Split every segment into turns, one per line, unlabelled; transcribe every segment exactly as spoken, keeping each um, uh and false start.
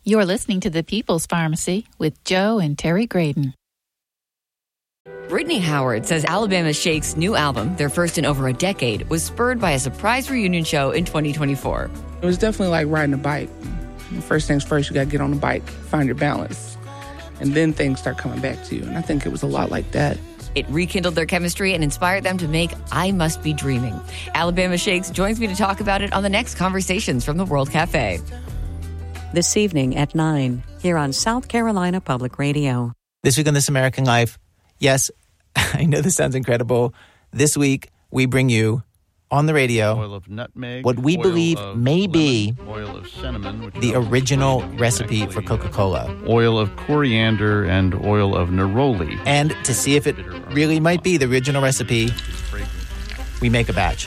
You're listening to The People's Pharmacy with Joe and Terry Graydon.
Brittany Howard says Alabama Shake's new album, their first in over a decade, was spurred by a surprise reunion show in twenty twenty-four.
It was definitely like riding a bike. First things first, you got to get on the bike, find your balance, and then things start coming back to you. And I think it was a lot like that.
It rekindled their chemistry and inspired them to make I Must Be Dreaming. Alabama Shakes joins me to talk about it on the next Conversations from the World Cafe.
This evening at nine, here on South Carolina Public Radio.
This week on This American Life, yes, I know this sounds incredible. This week, we bring you on the radio
oil of nutmeg,
what we believe may
lemon,
be
oil of cinnamon, which
the original recipe for Coca-Cola.
Oil of coriander and oil of neroli.
And to see if it really might be the original recipe, we make a batch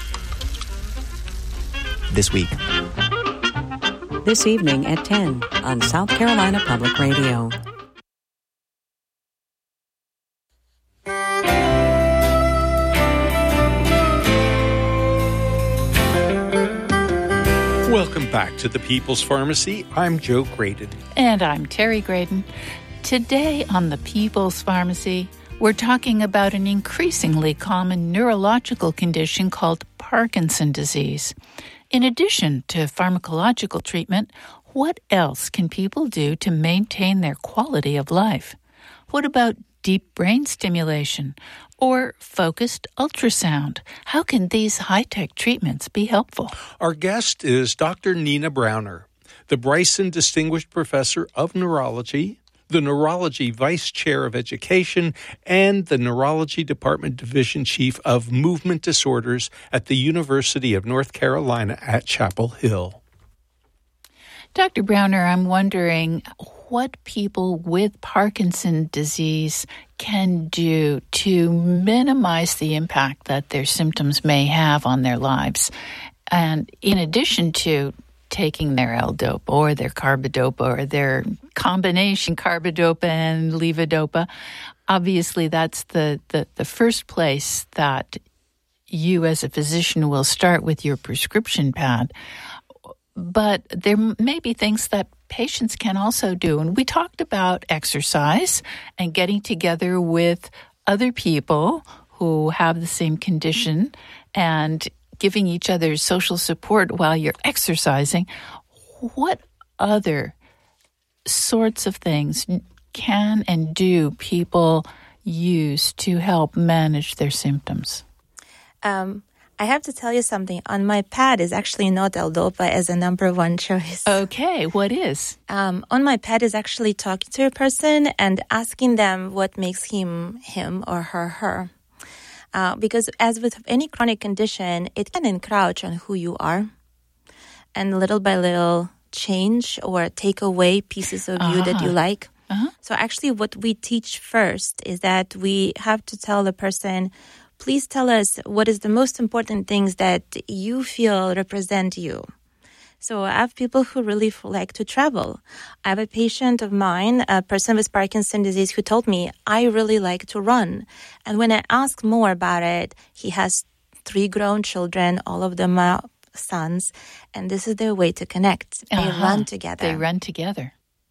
this week.
This evening at ten on South Carolina Public Radio.
Welcome back to the People's Pharmacy. I'm Joe Graydon.
And I'm Terry Graydon. Today on the People's Pharmacy, we're talking about an increasingly common neurological condition called Parkinson's disease. In addition to pharmacological treatment, what else can people do to maintain their quality of life? What about deep brain stimulation or focused ultrasound? How can these high-tech treatments be helpful?
Our guest is Doctor Nina Browner, the Bryson Distinguished Professor of Neurology, the Neurology Vice Chair of Education, and the Neurology Department Division Chief of Movement Disorders at the University of North Carolina at Chapel Hill.
Doctor Browner, I'm wondering what people with Parkinson's disease can do to minimize the impact that their symptoms may have on their lives. And in addition to taking their L-Dopa or their carbidopa or their combination carbidopa and levodopa, obviously that's the, the, the first place that you as a physician will start with your prescription pad. But there may be things that patients can also do. And we talked about exercise and getting together with other people who have the same condition and giving each other social support while you're exercising. What other sorts of things can and do people use to help manage their symptoms?
Um I have to tell you something. On my pad is actually not L-Dopa as a number one choice.
Okay, what is?
Um, on my pad is actually talking to a person and asking them what makes him, him, or her, her. Uh, because as with any chronic condition, it can encroach on who you are. And little by little change or take away pieces of uh-huh. you that you like. Uh-huh. So actually what we teach first is that we have to tell the person, please tell us what is the most important things that you feel represent you. So I have people who really like to travel. I have a patient of mine, a person with Parkinson's disease, who told me, I really like to run. And when I asked more about it, he has three grown children, all of them are sons, and this is their way to connect. They uh-huh. run together.
They run together.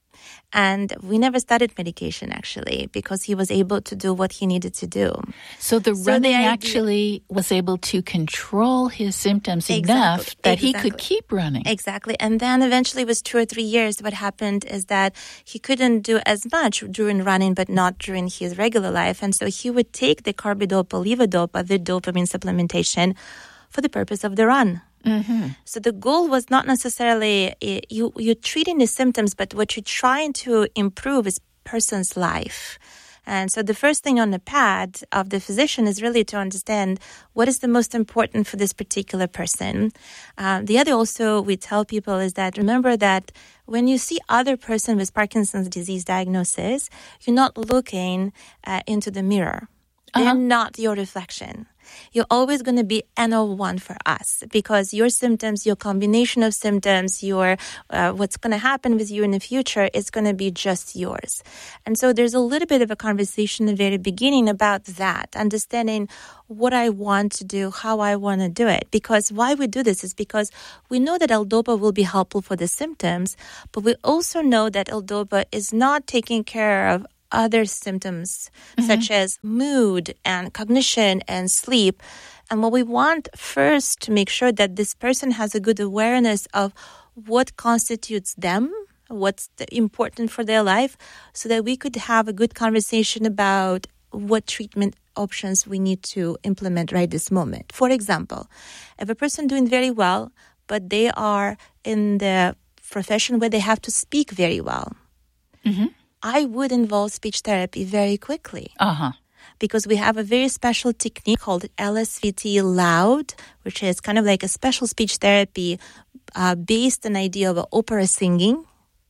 And we never started medication, actually, because he was able to do what he needed to do.
So the so running the idea, actually was able to control his symptoms exactly, enough that exactly. he could keep running.
Exactly. And then eventually, it was two or three years, what happened is that he couldn't do as much during running, but not during his regular life. And so he would take the carbidopa, levodopa, the dopamine supplementation for the purpose of the run. Mm-hmm. So the goal was not necessarily you, you're treating the symptoms, but what you're trying to improve is person's life. And so the first thing on the pad of the physician is really to understand what is the most important for this particular person. Uh, the other also we tell people is that remember that when you see other person with Parkinson's disease diagnosis, you're not looking uh, into the mirror. They're uh-huh. not your reflection. You're always going to be N of one for us because your symptoms, your combination of symptoms, your uh, what's going to happen with you in the future is going to be just yours. And so there's a little bit of a conversation in the very beginning about that, understanding what I want to do, how I want to do it. Because why we do this is because we know that L-DOPA will be helpful for the symptoms, but we also know that L-DOPA is not taking care of other symptoms mm-hmm. such as mood and cognition and sleep. And what we want first to make sure that this person has a good awareness of what constitutes them, what's important for their life, so that we could have a good conversation about what treatment options we need to implement right this moment. For example, if a person doing very well, but they are in the profession where they have to speak very well, mm-hmm. I would involve speech therapy very quickly.
Uh-huh.
Because we have a very special technique called L S V T Loud, which is kind of like a special speech therapy uh, based on the idea of opera singing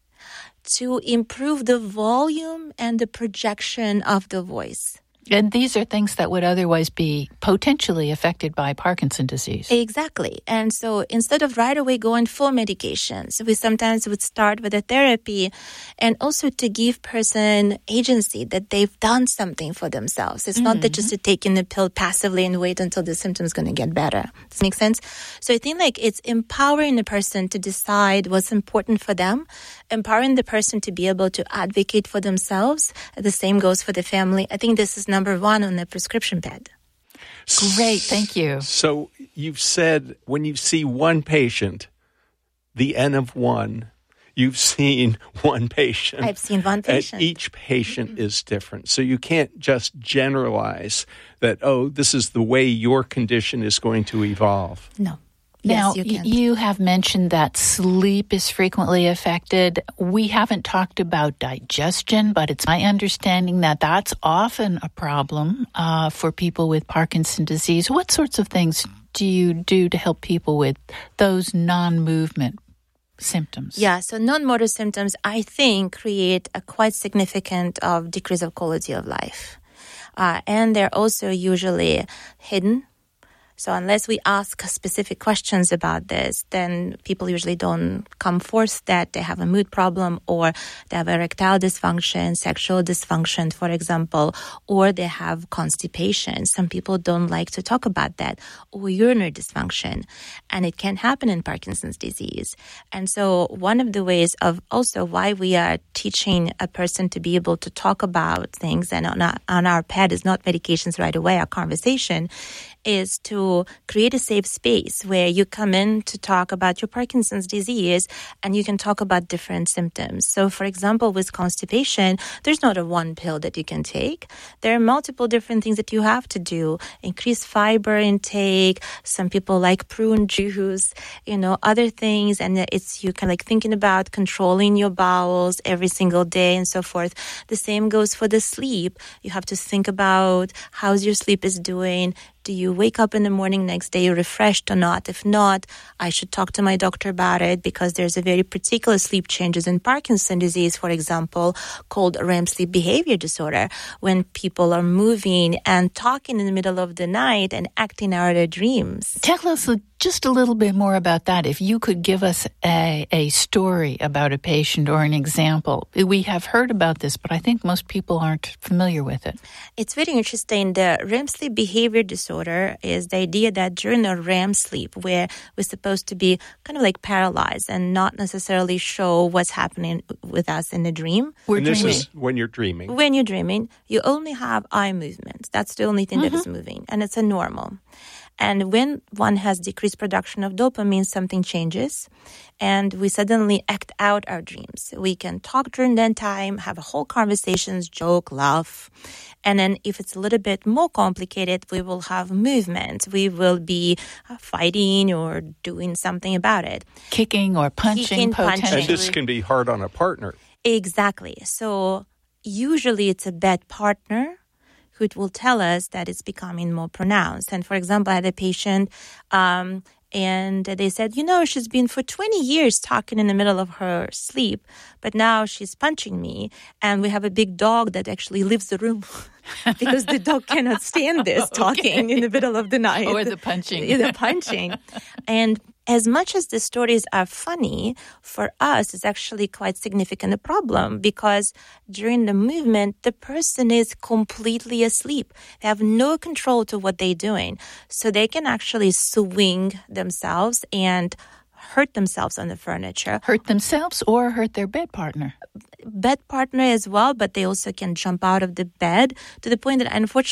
to improve the volume and the projection of the voice.
And these are things that would otherwise be potentially affected by Parkinson's disease.
Exactly. And so instead of right away going full medications, we sometimes would start with a therapy and also to give person agency that they've done something for themselves. It's mm-hmm. not that just to take in the pill passively and wait until the symptoms going to get better. Does that make sense? So I think like it's empowering the person to decide what's important for them, empowering the person to be able to advocate for themselves. The same goes for the family. I think this is number one on the prescription pad.
Great, thank you.
So you've said when you see one patient, the N of one, you've seen one patient.
I've seen one patient.
And each patient mm-hmm. is different. So you can't just generalize that, oh, this is the way your condition is going to evolve.
No.
Now,
yes, you,
y- you have mentioned that sleep is frequently affected. We haven't talked about digestion, but it's my understanding that that's often a problem uh, for people with Parkinson's disease. What sorts of things do you do to help people with those non-movement symptoms?
Yeah, so non-motor symptoms, I think, create a quite significant of decrease of quality of life. Uh, and they're also usually hidden. So unless we ask specific questions about this, then people usually don't come forth that they have a mood problem or they have erectile dysfunction, sexual dysfunction, for example, or they have constipation. Some people don't like to talk about that, or urinary dysfunction. And it can happen in Parkinson's disease. And so one of the ways of also why we are teaching a person to be able to talk about things and on our, on our pad is not medications right away, our conversation, is to create a safe space where you come in to talk about your Parkinson's disease and you can talk about different symptoms. So, for example, with constipation, there's not a one pill that you can take. There are multiple different things that you have to do. Increase fiber intake. Some people like prune juice, you know, other things. And it's you kind of like thinking about controlling your bowels every single day and so forth. The same goes for the sleep. You have to think about how's your sleep is doing. Do you wake up in the morning next day refreshed or not? If not, I should talk to my doctor about it because there's a very particular sleep changes in Parkinson's disease, for example, called R E M sleep behavior disorder, when people are moving and talking in the middle of the night and acting out their dreams.
Tell us just a little bit more about that. If you could give us a, a story about a patient or an example. We have heard about this, but I think most people aren't familiar with it.
It's very interesting. The R E M sleep behavior disorder is the idea that during a R E M sleep, where we're supposed to be kind of like paralyzed and not necessarily show what's happening with us in the dream.
We're
and this
dreaming.
is when you're dreaming.
When you're dreaming, you only have eye movements. That's the only thing mm-hmm. that is moving, and it's a normal. And when one has decreased production of dopamine, something changes, and we suddenly act out our dreams. We can talk during that time, have whole conversations, joke, laugh. And then if it's a little bit more complicated, we will have movement. We will be fighting or doing something about it.
Kicking or punching,
Kicking,
potentially.
punching.
And this can be hard on a partner.
Exactly. So usually it's a bad partner who will tell us that it's becoming more pronounced. And for example, I had a patient, um, And they said, you know, she's been for twenty years talking in the middle of her sleep, but now she's punching me. And we have a big dog that actually leaves the room because the dog cannot stand this talking
Okay.
in the middle of the night.
Or the punching.
The punching. And as much as the stories are funny, for us, it's actually quite significant a problem because during the movement, the person is completely asleep. They have no control to what they're doing. So they can actually swing themselves and hurt themselves on the furniture.
Hurt themselves or hurt their bed partner.
Bed partner as well, but they also can jump out of the bed to the point that unfortunately